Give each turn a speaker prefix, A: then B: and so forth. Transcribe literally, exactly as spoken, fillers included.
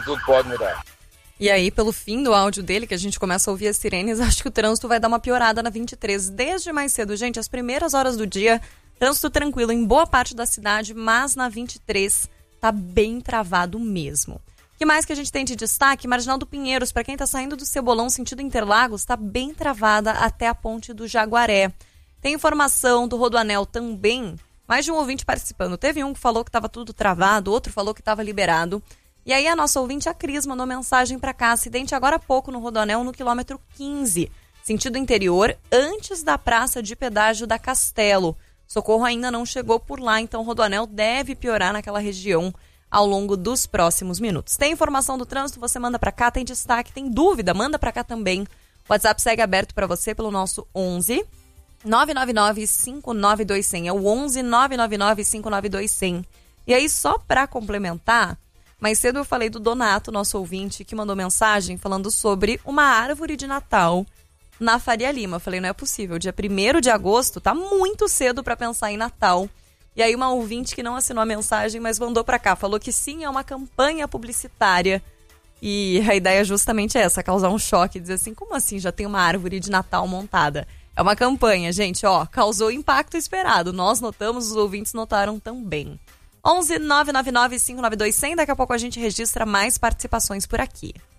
A: tudo pode mudar.
B: E aí, pelo fim do áudio dele, que a gente começa a ouvir as sirenes, acho que o trânsito vai dar uma piorada na vinte e três. Desde mais cedo, gente, as primeiras horas do dia, trânsito tranquilo em boa parte da cidade, mas na vinte e três tá bem travado mesmo. O que mais que a gente tem de destaque? Marginal do Pinheiros, para quem tá saindo do Cebolão sentido Interlagos, tá bem travada até a ponte do Jaguaré. Tem informação do Rodoanel também, mais de um ouvinte participando. Teve um que falou que tava tudo travado, outro falou que tava liberado. E aí a nossa ouvinte, a Cris, mandou mensagem para cá. Acidente agora há pouco no Rodoanel, no quilômetro quinze, sentido interior, antes da praça de pedágio da Castelo. Socorro ainda não chegou por lá, então o Rodoanel deve piorar naquela região ao longo dos próximos minutos. Tem informação do trânsito, você manda para cá, tem destaque, tem dúvida, manda para cá também. O WhatsApp segue aberto para você pelo nosso onze nove nove nove cinco nove dois zero zero. É o onze nove nove nove cinco nove dois zero zero. E aí, só para complementar, mais cedo eu falei do Donato, nosso ouvinte, que mandou mensagem falando sobre uma árvore de Natal na Faria Lima. Eu falei, não é possível, dia primeiro de agosto tá muito cedo para pensar em Natal. E aí uma ouvinte que não assinou a mensagem, mas mandou para cá, falou que sim, é uma campanha publicitária. E a ideia é justamente essa, causar um choque, dizer assim, como assim já tem uma árvore de Natal montada? É uma campanha, gente, ó, causou o impacto esperado. Nós notamos, os ouvintes notaram também. onze nove nove nove cinco nove dois zero zero, daqui a pouco a gente registra mais participações por aqui.